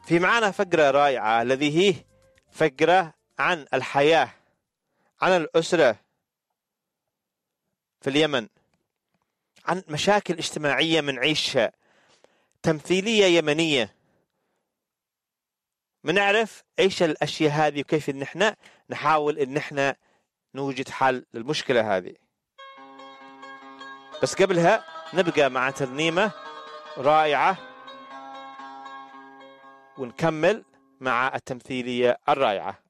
في معنا فقرة رائعة الذي هي فقرة عن الحياة، عن الأسرة في اليمن، عن مشاكل اجتماعية منعيشها، تمثيلية يمنية، منعرف ايش الاشياء هذه وكيف ان احنا نحاول ان احنا نوجد حل للمشكلة هذه. بس قبلها نبقى مع ترنيمة رائعة ونكمل مع التمثيلية الرائعة.